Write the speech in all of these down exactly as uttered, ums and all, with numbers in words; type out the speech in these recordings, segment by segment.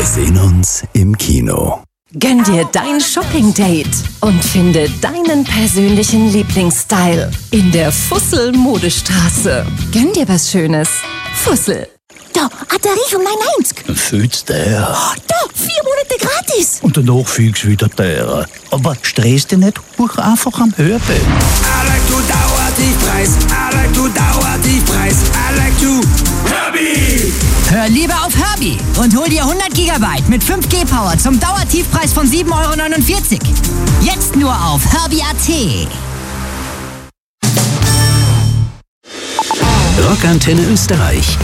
Wir sehen uns im Kino. Gönn dir dein Shopping-Date und finde deinen persönlichen Lieblingsstyle in der Fussel-Modestraße. Gönn dir was Schönes. Fussel. Da, Batterie von mein einzig. Fühlst der? Oh, da, vier Monate gratis. Und danach fühlst du wieder der. Aber stress dich nicht, buch einfach am Hörbild. I like to Dauertiefpreis. I like to Dauertiefpreis. I like to Herbie. Hör lieber auf Herbie und hol dir hundert Gigabyte mit fünf G Power zum Dauertiefpreis von sieben Euro neunundvierzig. Jetzt nur auf Herbie Punkt a t. Rockantenne Österreich.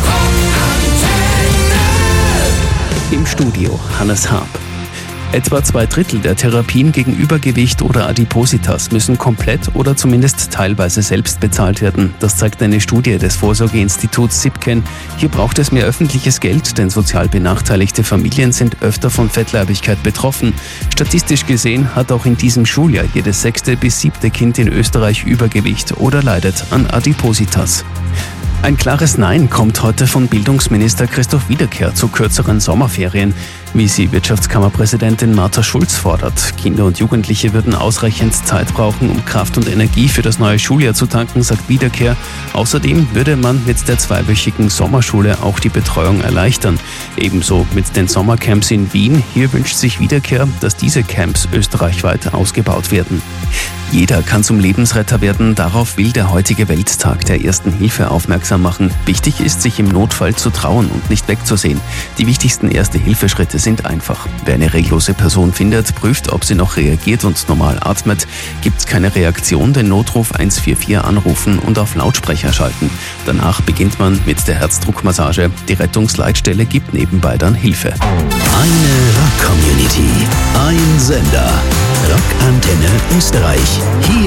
Im Studio Hannes Harp. Etwa zwei Drittel der Therapien gegen Übergewicht oder Adipositas müssen komplett oder zumindest teilweise selbst bezahlt werden. Das zeigt eine Studie des Vorsorgeinstituts Sipken. Hier braucht es mehr öffentliches Geld, denn sozial benachteiligte Familien sind öfter von Fettleibigkeit betroffen. Statistisch gesehen hat auch in diesem Schuljahr jedes sechste bis siebte Kind in Österreich Übergewicht oder leidet an Adipositas. Ein klares Nein kommt heute von Bildungsminister Christoph Wiederkehr zu kürzeren Sommerferien, wie sie Wirtschaftskammerpräsidentin Martha Schulz fordert. Kinder und Jugendliche würden ausreichend Zeit brauchen, um Kraft und Energie für das neue Schuljahr zu tanken, sagt Wiederkehr. Außerdem würde man mit der zweiwöchigen Sommerschule auch die Betreuung erleichtern. Ebenso mit den Sommercamps in Wien. Hier wünscht sich Wiederkehr, dass diese Camps österreichweit ausgebaut werden. Jeder kann zum Lebensretter werden, darauf will der heutige Welttag der Ersten Hilfe aufmerksam machen. Wichtig ist, sich im Notfall zu trauen und nicht wegzusehen. Die wichtigsten Erste-Hilfe-Schritte sind einfach. Wer eine reglose Person findet, prüft, ob sie noch reagiert und normal atmet. Gibt's keine Reaktion, den Notruf eins vier vier anrufen und auf Lautsprecher schalten. Danach beginnt man mit der Herzdruckmassage. Die Rettungsleitstelle gibt nebenbei dann Hilfe. Eine Rock-Community. Ein Sender. Rockantenne Österreich. Hier